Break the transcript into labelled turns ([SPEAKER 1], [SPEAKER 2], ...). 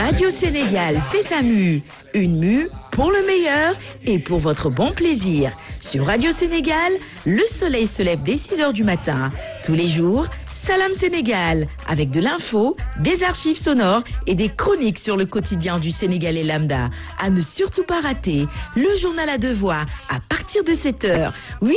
[SPEAKER 1] Radio Sénégal fait sa mue. Une mue pour le meilleur et pour votre bon plaisir. Sur Radio Sénégal, le soleil se lève dès 6h du matin. Tous les jours, Salam Sénégal, avec de l'info, des archives sonores et des chroniques sur le quotidien du Sénégalais lambda. À ne surtout pas rater, le journal à deux voix à partir de 7h. Oui,